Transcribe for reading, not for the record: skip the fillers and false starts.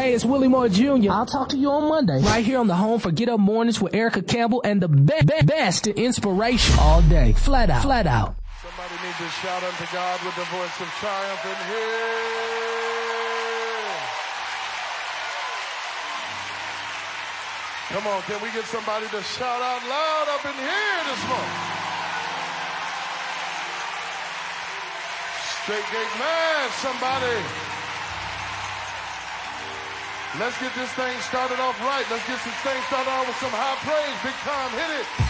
Hey, it's Willie Moore Jr. I'll talk to you on Monday. Right here on the home for Get Up Mornings with Erica Campbell and the best in inspiration all day. Flat out. Flat out. Somebody needs to shout unto God with the voice of triumph in here. Come on, can we get somebody to shout out loud up in here this morning? Straight Gate Man, somebody. Let's get this thing started off right. Let's get this thing started off with some high praise. Big time, hit it.